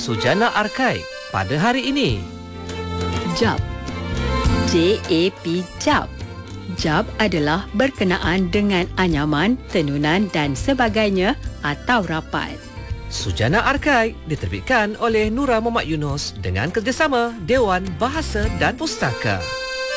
Sujana Arkai pada hari ini. JAP. JAP JAP. JAP adalah berkenaan dengan anyaman, tenunan dan sebagainya atau rapat. Sujana Arkai diterbitkan oleh Nura Muhammad Yunus dengan kerjasama Dewan Bahasa dan Pustaka.